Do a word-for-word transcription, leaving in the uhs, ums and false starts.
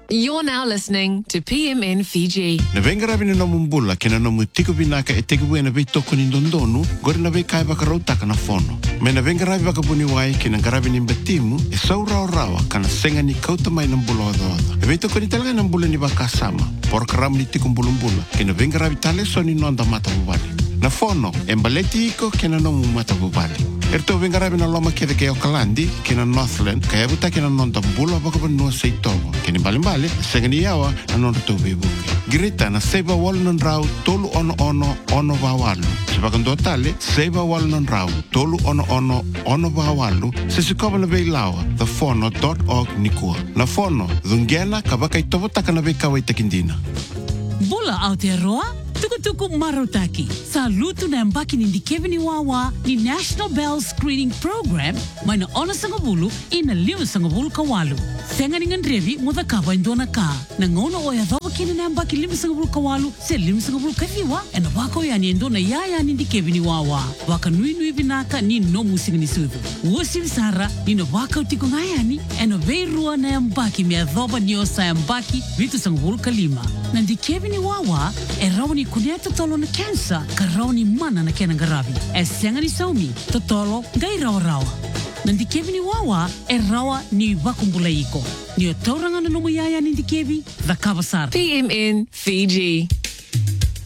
You're now listening to P M N Fiji. Na venga rabi na mumbula kena no mutiko binaka e teke buena vei toko ni dondonu gore na vei kai baka rautaka na fono. Me na venga rabi baka buni wai kena garabi ni mbetimu e sau rao rawa kana senga ni kauta mai na mbula oda oda. E vei toko ni talanga na mbula ni baka sama. Por karam ni tiko mbula mbula kena venga rabi tale so ni nonda mata bubali. Na fono e mbaleti iko kena no mata bubali. Erto venga rabi na loma kede ke Auckland kena Northland kaya buta kena nonda mbula baka banua seitomo. Kena mbali senga ni yawa na nonda tobe buke. Grita na seba wal non rau tolu ono ono ono vawalu. Sebakan totale seba wal non rau tolu ono ono ono vawalu. Se se koma na vei lawa the fono dot org nikua. Na fono dhungena kabaka itovo taka na vei kawai takindina. Bula Aotearoa, tukutuku marutaki. Salutu na mbaki ni ndikevini wawa ni National Bell Screening Program mai na ona sangabulu ina lima sangabulu kawalu. Senga ningan revi muda kaba indona ka. Na ngono oya dhaba kini na mbaki lima sangabulu kawalu se lima sangabulu kaviwa ena wako ya ni indona yaya ni ndikevini wawa. Waka nui nui vinaka ni no musing ni sudhu. Uosi visara ni na waka utiko ngayani ena veirua na ya mbaki mea dhaba ni osa ya mbaki vitu sangabulu kalima. Na ndikevini wawa e rauni kunia totolo na kansa ka rauni mana na kena garabi. E senga ni saumi totolo gai rawa rawa. Na ndikevini wawa e rawa ni wakumbula iko. Ni o tauranga na nomo yaya ni ndikevi, the Kawasara. P M N Fiji.